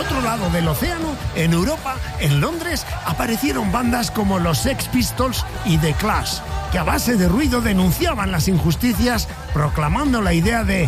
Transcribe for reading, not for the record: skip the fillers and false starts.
otro lado del océano, en Europa, en Londres, aparecieron bandas como los Sex Pistols y The Clash, que a base de ruido denunciaban las injusticias, proclamando la idea de